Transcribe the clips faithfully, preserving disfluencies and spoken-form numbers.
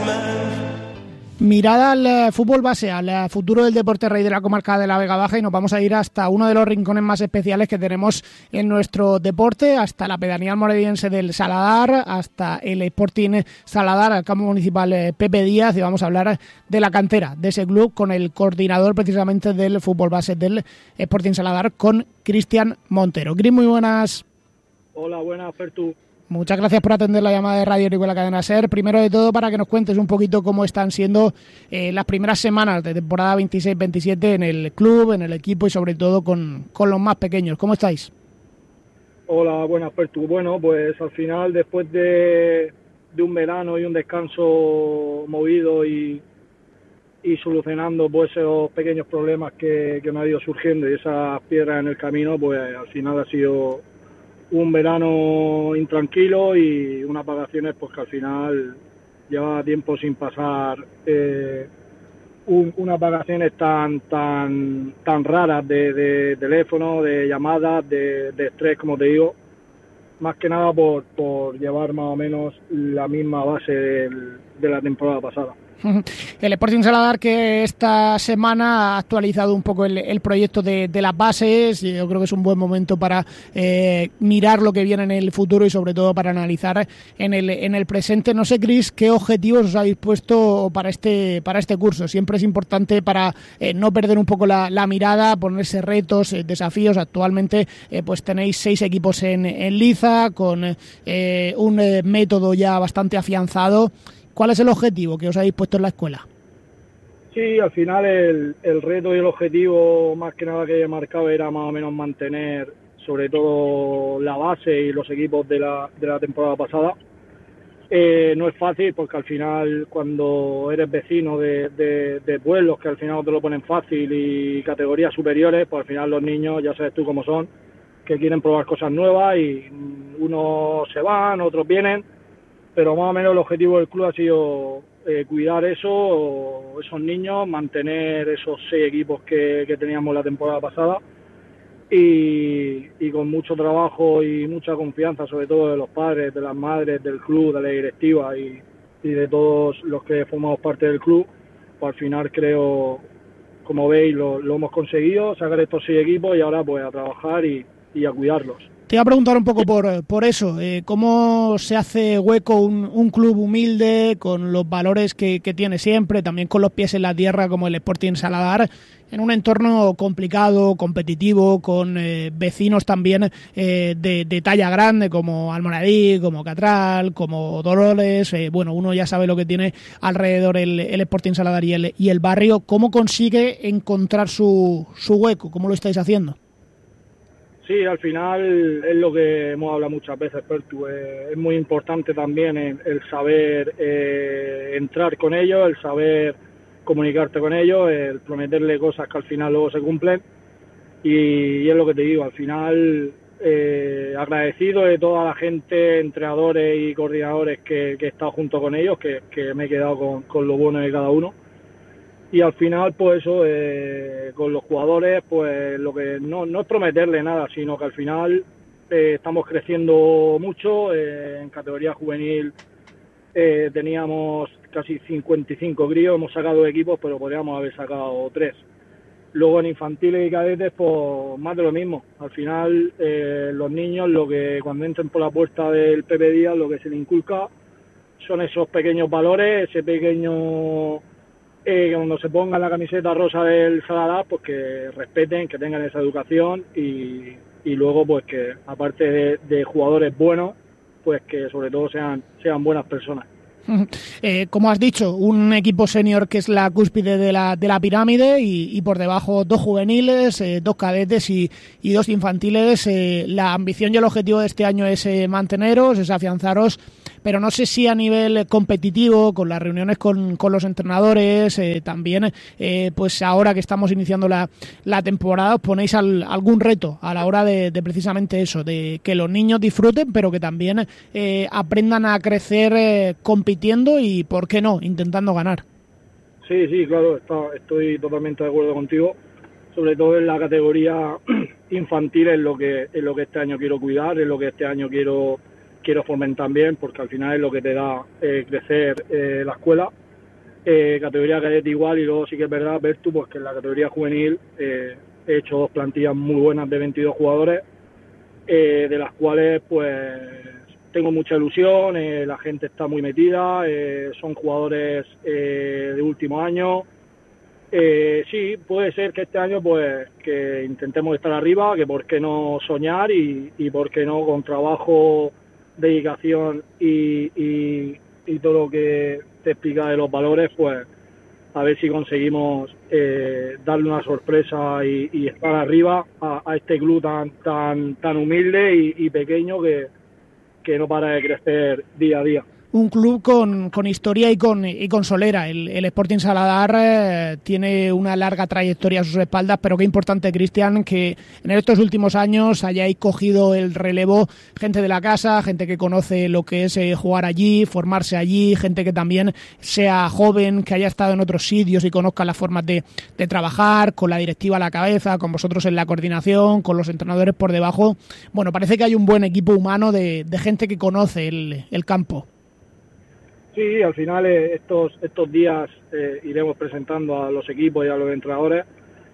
Mirada al eh, fútbol base, al eh, futuro del deporte rey de la comarca de la Vega Baja, y nos vamos a ir hasta uno de los rincones más especiales que tenemos en nuestro deporte, hasta la pedanía almoraviense del Saladar, hasta el Sporting Saladar, al campo municipal eh, Pepe Díaz, y vamos a hablar de la cantera de ese club con el coordinador precisamente del fútbol base del Sporting Saladar, con Cristian Montero. Cris, muy buenas. Hola, buenas, Fertu. Muchas gracias por atender la llamada de Radio Rico de la cadena SER. Primero de todo, para que nos cuentes un poquito cómo están siendo eh, las primeras semanas de temporada veintiséis veintisiete en el club, en el equipo y sobre todo con, con los más pequeños. ¿Cómo estáis? Hola, buenas, Fertu. Bueno, pues al final, después de, de un verano y un descanso movido y, y solucionando pues esos pequeños problemas que, que me han ido surgiendo y esas piedras en el camino, pues al final ha sido un verano intranquilo y unas vacaciones pues que al final llevaba tiempo sin pasar eh, un, unas vacaciones tan tan tan raras de, de teléfono, de llamadas, de, de estrés, como te digo, más que nada por, por llevar más o menos la misma base del, de la temporada pasada. El Sporting Saladar, que esta semana ha actualizado un poco el, el proyecto de, de las bases. Yo creo que es un buen momento para eh, mirar lo que viene en el futuro y sobre todo para analizar en el, en el presente. No sé, Cris, qué objetivos os habéis puesto para este, para este curso. Siempre es importante para eh, no perder un poco la, la mirada, ponerse retos, eh, desafíos. Actualmente eh, pues tenéis seis equipos en, en liza con eh, un eh, método ya bastante afianzado. ¿Cuál es el objetivo que os habéis puesto en la escuela? Sí, al final el, el reto y el objetivo más que nada que he marcado era más o menos mantener sobre todo la base y los equipos de la, de la temporada pasada. Eh, no es fácil porque al final cuando eres vecino de, de, de pueblos que al final te lo ponen fácil y categorías superiores, pues al final los niños, ya sabes tú cómo son, que quieren probar cosas nuevas y unos se van, otros vienen. Pero más o menos el objetivo del club ha sido eh, cuidar eso, esos niños, mantener esos seis equipos que, que teníamos la temporada pasada y, y con mucho trabajo y mucha confianza, sobre todo de los padres, de las madres, del club, de la directiva y, y de todos los que formamos parte del club, pues al final creo, como veis, lo, lo hemos conseguido, sacar estos seis equipos y ahora pues a trabajar y, y a cuidarlos. Te iba a preguntar un poco por, por eso, eh, cómo se hace hueco un, un club humilde con los valores que, que tiene siempre, también con los pies en la tierra como el Sporting Saladar, en un entorno complicado, competitivo, con eh, vecinos también eh, de, de talla grande como Almoradí, como Catral, como Dolores. Eh, bueno, uno ya sabe lo que tiene alrededor el, el Sporting Saladar y el, y el barrio. ¿Cómo consigue encontrar su, su hueco? ¿Cómo lo estáis haciendo? Sí, al final es lo que hemos hablado muchas veces, Pertu. Eh, es muy importante también el, el saber eh, entrar con ellos, el saber comunicarte con ellos, el prometerle cosas que al final luego se cumplen. Y, y es lo que te digo, al final eh, agradecido de toda la gente, entrenadores y coordinadores que, que he estado junto con ellos, que, que me he quedado con, con lo bueno de cada uno. Y al final, pues eso, eh, con los jugadores, pues lo que no, no es prometerle nada, sino que al final eh, estamos creciendo mucho. Eh, en categoría juvenil eh, teníamos casi cincuenta y cinco críos, hemos sacado equipos, pero podríamos haber sacado tres. Luego en infantiles y cadetes, pues más de lo mismo. Al final, eh, los niños, lo que cuando entren por la puerta del Pepe Díaz, lo que se les inculca son esos pequeños valores, ese pequeño... Eh, que cuando se pongan la camiseta rosa del Saladar, pues que respeten, que tengan esa educación y, y luego pues que aparte de, de jugadores buenos, pues que sobre todo sean, sean buenas personas. Eh, como has dicho, un equipo senior que es la cúspide de la, de la pirámide y, y por debajo dos juveniles, eh, dos cadetes y, y dos infantiles. Eh, la ambición y el objetivo de este año es eh, manteneros, es afianzaros, pero no sé si a nivel competitivo, con las reuniones con, con los entrenadores, eh, también, eh, pues ahora que estamos iniciando la, la temporada, os ponéis al, algún reto a la hora de, de precisamente eso, de que los niños disfruten, pero que también eh, aprendan a crecer eh, compitiendo y, ¿por qué no?, intentando ganar. Sí, sí, claro, está, estoy totalmente de acuerdo contigo, sobre todo en la categoría infantil, es lo que, es lo que este año quiero cuidar, es lo que este año quiero quiero fomentar bien, porque al final es lo que te da eh, crecer eh, la escuela. Eh, categoría cadete igual, y luego sí que es verdad, Bertu, pues que en la categoría juvenil eh, he hecho dos plantillas muy buenas de veintidós jugadores, eh, de las cuales pues tengo mucha ilusión, eh, la gente está muy metida, eh, son jugadores eh, de último año. Eh, sí, puede ser que este año pues que intentemos estar arriba, que por qué no soñar y, y por qué no con trabajo, dedicación y, y, y todo lo que te explica de los valores, pues a ver si conseguimos eh, darle una sorpresa y, y estar arriba a, a este club tan tan tan humilde y, y pequeño que, que no para de crecer día a día. Un club con, con historia y con, y con solera. El, el Sporting Saladar eh, tiene una larga trayectoria a sus espaldas, pero qué importante, Cristian, que en estos últimos años hayáis cogido el relevo gente de la casa, gente que conoce lo que es eh, jugar allí, formarse allí, gente que también sea joven, que haya estado en otros sitios y conozca las formas de, de trabajar, con la directiva a la cabeza, con vosotros en la coordinación, con los entrenadores por debajo. Bueno, parece que hay un buen equipo humano de, de gente que conoce el, el campo. Sí, al final eh, estos estos días eh, iremos presentando a los equipos y a los entrenadores,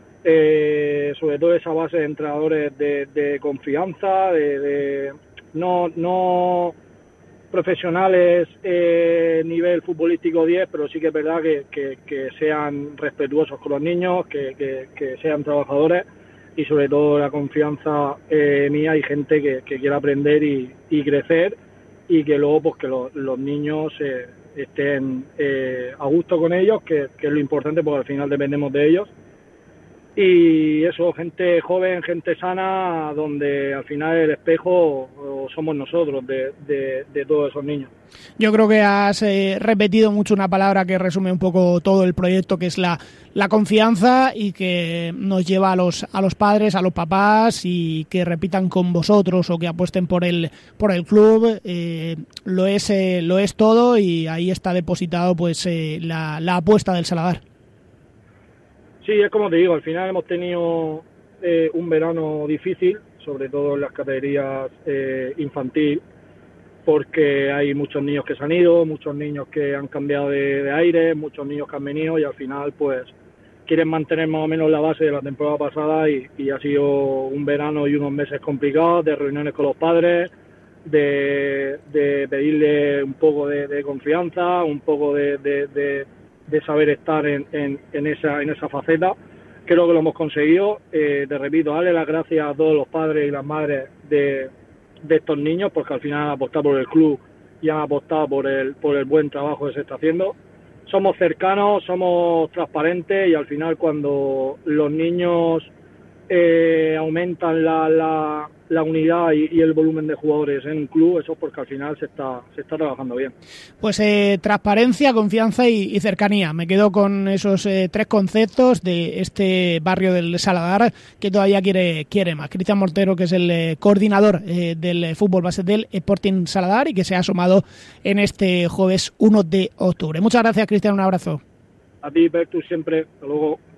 eh, sobre todo esa base de entrenadores de, de confianza, de, de no no profesionales eh, nivel futbolístico diez, pero sí que es verdad que, que, que sean respetuosos con los niños, que, que, que sean trabajadores, y sobre todo la confianza eh, mía y gente que, que quiera aprender y, y crecer, y que luego pues que los, los niños eh, estén eh, a gusto con ellos, que, que es lo importante, porque al final dependemos de ellos. Y eso, gente joven, gente sana, donde al final el espejo somos nosotros de, de, de todos esos niños. Yo creo que has eh, repetido mucho una palabra que resume un poco todo el proyecto, que es la, la confianza, y que nos lleva a los a los padres, a los papás, y que repitan con vosotros o que apuesten por el por el club. Eh, lo es eh, lo es todo, y ahí está depositado pues eh, la, la apuesta del Saladar. Sí, es como te digo, al final hemos tenido eh, un verano difícil, sobre todo en las categorías eh, infantil, porque hay muchos niños que se han ido, muchos niños que han cambiado de, de aire, muchos niños que han venido, y al final pues quieren mantener más o menos la base de la temporada pasada, y, y ha sido un verano y unos meses complicados, de reuniones con los padres, de, de pedirle un poco de, de confianza, un poco de... de, de de saber estar en, en, en esa en esa faceta. Creo que lo hemos conseguido. Eh, te repito, darle las gracias a todos los padres y las madres de, de estos niños, porque al final han apostado por el club y han apostado por el por el buen trabajo que se está haciendo. Somos cercanos, somos transparentes, y al final cuando los niños eh, aumentan la, la, la unidad y, y el volumen de jugadores en un club, eso es porque al final se está se está trabajando bien. Pues eh, transparencia, confianza y, y cercanía. Me quedo con esos eh, tres conceptos de este barrio del Saladar, que todavía quiere quiere más. Cristian Mortero, que es el eh, coordinador eh, del fútbol base del Sporting Saladar, y que se ha asomado en este jueves uno de octubre. Muchas gracias, Cristian, un abrazo. A ti, Bertu, siempre. Hasta luego.